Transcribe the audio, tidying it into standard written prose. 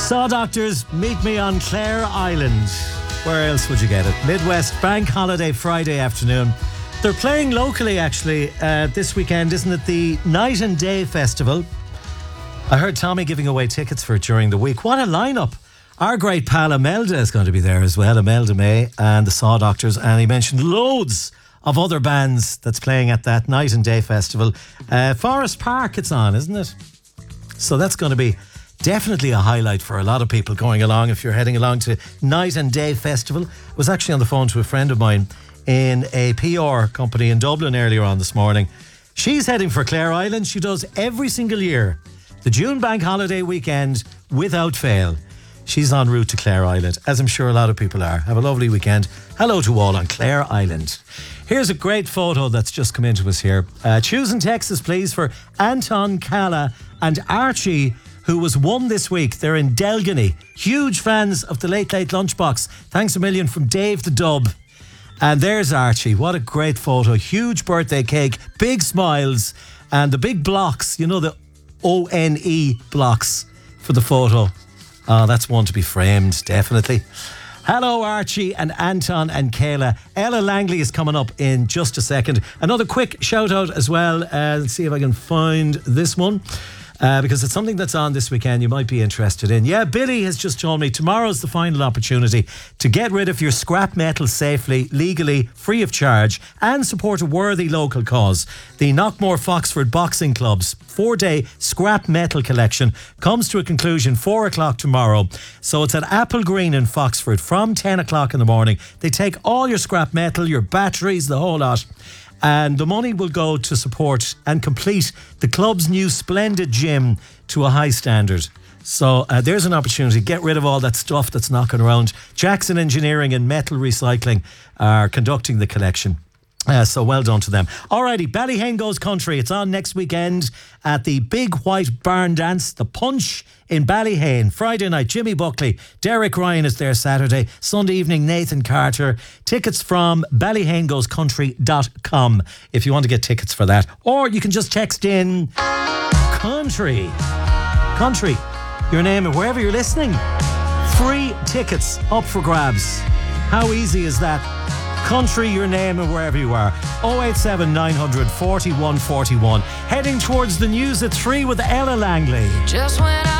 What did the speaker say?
Saw Doctors, meet me on Clare Island. Where else would you get it? Midwest Bank Holiday Friday afternoon. They're playing locally actually this weekend, isn't it? The Night and Day Festival. I heard Tommy giving away tickets for it during the week. What a lineup. Our great pal Imelda is going to be there as well, Imelda May and the Saw Doctors, and he mentioned loads of other bands that's playing at that Night and Day Festival. Forest Park it's on, isn't it? So that's going to be definitely a highlight for a lot of people going along if you're heading along to Night and Day Festival. I was actually on the phone to a friend of mine in a PR company in Dublin earlier on this morning. She's heading for Clare Island. She does every single year the June bank holiday weekend without fail. She's en route to Clare Island, as I'm sure a lot of people are. Have a lovely weekend. Hello to all on Clare Island. Here's a great photo that's just come into us here. Choosing Texas, please, for Anton Calla and Archie, who was won this week. They're in Delgany. Huge fans of the Late Late Lunchbox. Thanks a million from Dave the Dub. And there's Archie. What a great photo. Huge birthday cake, big smiles, and the big blocks, you know, the ONE blocks for the photo. Oh, that's one to be framed, definitely. Hello, Archie and Anton and Kayla. Ella Langley is coming up in just a second. Another quick shout out as well. Let's see if I can find this one. Because it's something that's on this weekend you might be interested in. Yeah, Billy has just told me tomorrow's the final opportunity to get rid of your scrap metal safely, legally, free of charge, and support a worthy local cause. The Knockmore Foxford Boxing Club's 4-day scrap metal collection comes to a conclusion 4 o'clock tomorrow. So it's at Apple Green in Foxford from 10 o'clock in the morning. They take all your scrap metal, your batteries, the whole lot. And the money will go to support and complete the club's new splendid gym to a high standard. So there's an opportunity. Get rid of all that stuff that's knocking around. Jackson Engineering and Metal Recycling are conducting the collection. So well done to them. Alrighty, Ballyhane Goes Country. It's on next weekend at the Big White Barn Dance, The Punch in Ballyhane. Friday night, Jimmy Buckley. Derek Ryan is there Saturday. Sunday evening, Nathan Carter. Tickets from ballyhanegoescountry.com if you want to get tickets for that. Or you can just text in country, your name and wherever you're listening. Free tickets up for grabs. How easy is that? Country, your name and wherever you are. 087 900 4141. Heading towards the news at 3 with Ella Langley. Just when